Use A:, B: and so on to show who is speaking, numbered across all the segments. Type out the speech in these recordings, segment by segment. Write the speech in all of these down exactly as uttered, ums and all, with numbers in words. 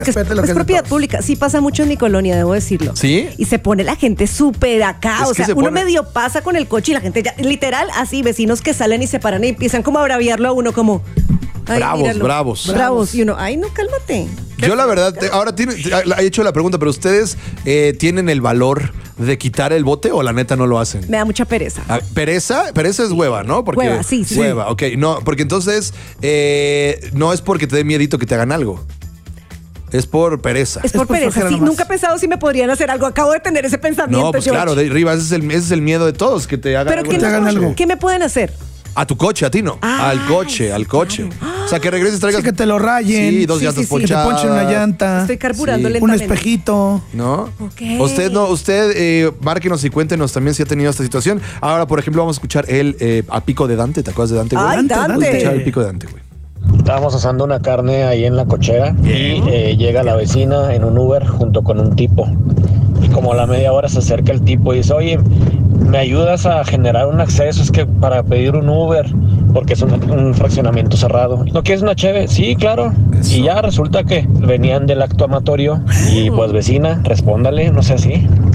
A: Es, es propiedad pública. Sí pasa mucho en mi colonia, debo decirlo.
B: ¿Sí?
A: Y se pone la gente súper acá. Es o sea, uno pone... medio pasa con el coche y la gente ya, literal, así, vecinos que salen y se paran y empiezan como a braviarlo a uno como...
B: Ay, bravos, bravos, bravos.
A: Bravos. Y uno, ay, no, cálmate.
B: Yo la verdad, ahora tiene, he hecho la pregunta, pero ¿ustedes eh, tienen el valor de quitar el bote o la neta no lo hacen?
A: Me da mucha pereza.
B: Ah, ¿Pereza? Pereza es hueva, ¿no? Porque,
A: hueva, sí, sí.
B: Hueva, ok. No, porque entonces eh, no es porque te dé miedito que te hagan algo. Es por pereza.
A: Es por, es por pereza, sí. Nunca he pensado si me podrían hacer algo. Acabo de tener ese pensamiento.
B: No, pues
A: George.
B: claro, de arriba, ese es, el, ese es el miedo de todos, que te hagan
A: Pero
B: algo.
A: ¿qué,
B: te hagan
A: algo? ¿Qué me pueden hacer?
B: A tu coche, a ti no. Ah, al coche, al coche. Claro. O sea, que regreses, traigas...
C: Sí, que te lo rayen.
B: Sí, dos
C: sí,
B: llantas
C: sí, sí.
B: ponchadas.
C: Que te ponchen una llanta.
A: Estoy carburando
B: sí.
A: lentamente.
C: Un espejito.
B: ¿No?
A: Okay.
B: Usted, no, usted eh, márquenos y cuéntenos también si ha tenido esta situación. Ahora, por ejemplo, vamos a escuchar el eh, a pico de Dante. ¿Te acuerdas de Dante, güey?
A: Ay, Dante.
B: Vamos a escuchar el pico de Dante, güey.
D: Estábamos asando una carne ahí en la cochera y eh, llega la vecina en un Uber junto con un tipo. Y como a la media hora se acerca el tipo y dice, oye, ¿me ayudas a generar un acceso? Es que para pedir un Uber, porque es un, un fraccionamiento cerrado. ¿No quieres una cheve? Sí, claro. Eso. Y ya resulta que venían del acto amatorio y pues vecina, respóndale, no sé así.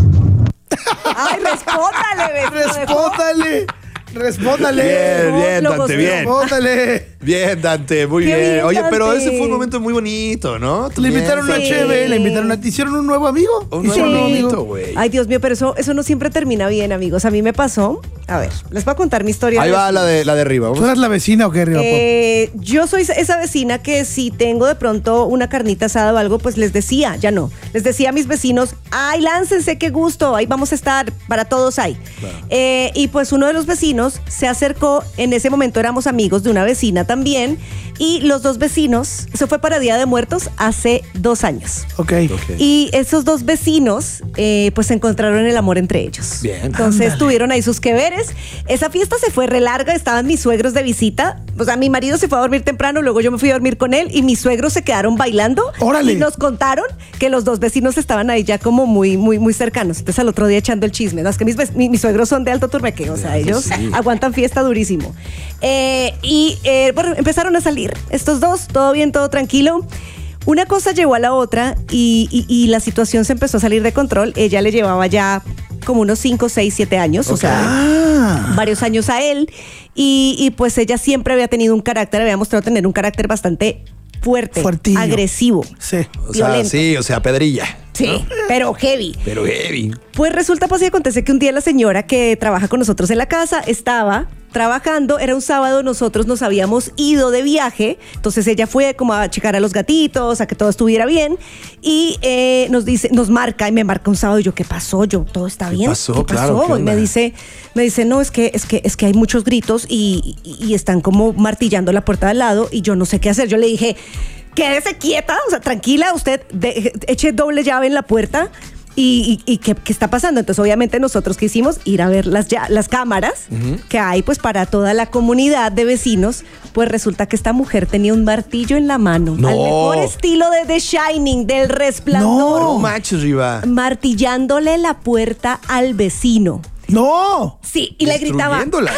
A: Ay, respóndale, vecino.
C: Respóndale. Respóndale.
B: Bien, bien, Dante, bien.
C: Respóndale.
B: Bien, Dante, muy bien.
A: bien.
B: Oye,
A: Dante.
B: pero ese fue un momento muy bonito, ¿no?
C: Le invitaron
A: sí.
C: una cheve, le invitaron a... ¿Te hicieron un nuevo amigo?
B: Un nuevo
A: sí.
B: amiguito, güey.
A: Ay, Dios mío, pero eso, eso no siempre termina bien, amigos. A mí me pasó... A ver, les voy a contar mi historia.
B: Ahí va la de, la de arriba.
C: ¿Tú eres la vecina o qué, Riva?
A: Eh, yo soy esa vecina que si tengo de pronto una carnita asada o algo, pues les decía, ya no. Les decía a mis vecinos, ay, láncense, qué gusto, ahí vamos a estar, para todos ahí. Claro. Eh, y pues uno de los vecinos se acercó, en ese momento éramos amigos de una vecina también, y los dos vecinos, eso fue para Día de Muertos hace dos años.
C: Ok.
B: okay.
A: Y esos dos vecinos, eh, pues encontraron el amor entre ellos.
B: Bien.
A: Entonces
C: Ándale.
A: tuvieron ahí sus que veres. Esa fiesta se fue re larga, estaban mis suegros de visita. O sea, mi marido se fue a dormir temprano, luego yo me fui a dormir con él y mis suegros se quedaron bailando.
C: ¡Órale!
A: Y nos contaron que los dos vecinos estaban ahí ya como muy, muy, muy cercanos. Entonces al otro día echando el chisme. No, es que mis, mis, mis suegros son de Alto Turmeque, o sea, ellos sí. aguantan fiesta durísimo. Eh, y eh, bueno, empezaron a salir estos dos, todo bien, todo tranquilo. Una cosa llevó a la otra y, y, y la situación se empezó a salir de control. Ella le llevaba ya como unos cinco, seis, siete años, okay. o sea, ah. varios años a él. Y, y pues ella siempre había tenido un carácter, había mostrado tener un carácter bastante fuerte, Fuertillo. agresivo,
C: sí.
B: O sea, violento. Sí, o sea, pedrilla.
A: Sí, ¿no? pero heavy.
B: Pero heavy.
A: Pues resulta, pues y acontece que un día la señora que trabaja con nosotros en la casa estaba trabajando, era un sábado, nosotros nos habíamos ido de viaje, entonces ella fue como a checar a los gatitos, a que todo estuviera bien, y eh, nos dice, nos marca, y me marca un sábado, y yo, ¿qué pasó? Yo, ¿todo está bien?
B: ¿Qué pasó?
A: ¿Qué pasó?
B: Claro, ¿qué
A: y me dice, me dice, no, es que, es que, es que hay muchos gritos y, y, y están como martillando la puerta de al lado, y yo no sé qué hacer. Yo le dije, quédese quieta, o sea, tranquila, usted de, eche doble llave en la puerta. ¿Y, y, y ¿qué, qué está pasando? Entonces, obviamente, nosotros quisimos ir a ver las, ya, las cámaras uh-huh. que hay pues para toda la comunidad de vecinos. Pues resulta que esta mujer tenía un martillo en la mano.
B: No.
A: Al mejor estilo de The Shining, del Resplandor.
B: No, manches, Riva.
A: Martillándole la puerta al vecino.
C: ¡No!
A: Sí, y le gritaba, ¡ábreme!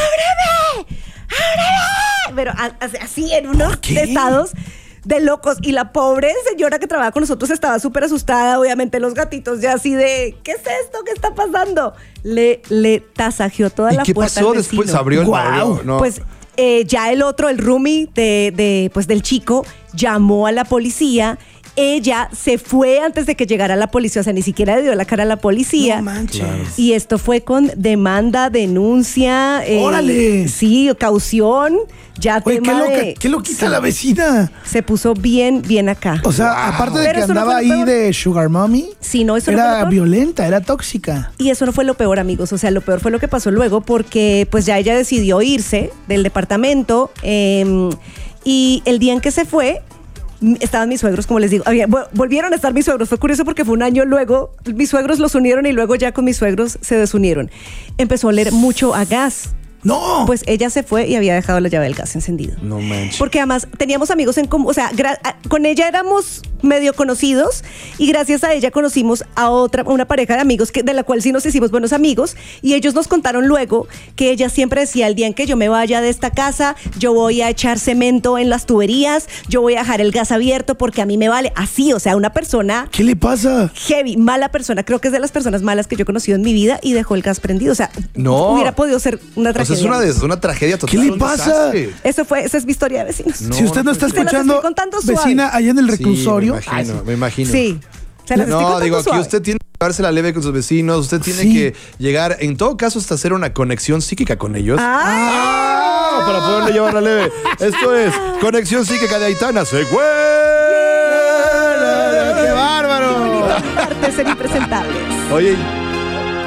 A: ¡Ábreme! Pero así, en unos estados de locos. Y la pobre señora que trabaja con nosotros estaba súper asustada. Obviamente los gatitos ya así de, ¿qué es esto? ¿Qué está pasando? Le, le tasajeó toda la puerta.
B: ¿Y qué pasó
A: al vecino.
B: después? ¿Abrió el
C: wow.
B: barrio? No.
A: Pues eh, ya el otro, el roomie de, de, pues, del chico, llamó a la policía. Ella se fue antes de que llegara la policía, o sea, ni siquiera le dio la cara a la policía.
C: No manches.
B: Claro.
A: Y esto fue con demanda, denuncia. Eh,
C: ¡Órale!
A: Sí, caución. Ya
C: Oye,
A: tema
C: ¿qué, loca,
A: de,
C: ¿qué lo quita la vecina?
A: Se puso bien, bien acá.
C: O sea,
B: wow.
C: aparte de
A: Pero
C: que
A: eso no
C: andaba
A: fue lo
C: ahí
A: peor.
C: de Sugar Mommy,
A: Sí, no, eso no
C: era
A: fue lo peor.
C: violenta, era tóxica.
A: Y eso no fue lo peor, amigos. O sea, lo peor fue lo que pasó luego, porque pues ya ella decidió irse del departamento. Eh, y el día en que se fue, estaban mis suegros, como les digo. Había, volvieron a estar mis suegros. Fue curioso porque fue un año luego. Mis suegros los unieron y luego ya con mis suegros se desunieron. Empezó a oler mucho a gas.
C: No.
A: Pues ella se fue y había dejado la llave del gas encendido.
B: No manches.
A: Porque además teníamos amigos en común, o sea, gra- a- con ella éramos medio conocidos y gracias a ella conocimos a otra, a una pareja de amigos que, de la cual sí nos hicimos buenos amigos y ellos nos contaron luego que ella siempre decía, el día en que yo me vaya de esta casa, yo voy a echar cemento en las tuberías, yo voy a dejar el gas abierto porque a mí me vale. Así, o sea, una persona
C: ¿Qué le pasa?
A: heavy, mala persona, creo que es de las personas malas que yo he conocido en mi vida y dejó el gas prendido, o sea,
B: No.
A: hubiera podido ser una
B: O sea,
A: tragedia.
B: es una, des- una tragedia total.
C: ¿Qué le
B: un
C: pasa?
B: desastre.
A: Eso fue, esa es mi historia de vecinos.
B: No,
C: si usted no está
A: Se las
C: escuchando,
A: estoy contando suave.
C: vecina, allá en el
B: Sí,
C: reclusorio.
B: me imagino, me imagino.
A: Sí. Se las estoy
B: No,
A: contando
B: digo, aquí
A: suave.
B: usted tiene que llevarse la leve con sus vecinos, usted tiene
C: Sí.
B: que llegar, en todo caso, hasta hacer una conexión psíquica con ellos.
A: Ah.
B: Ah, para poderle llevar la leve. Esto es Conexión Psíquica de Aitana Secuela.
C: ¡Qué bárbaro!
A: Partes ser impresentables.
B: Oye,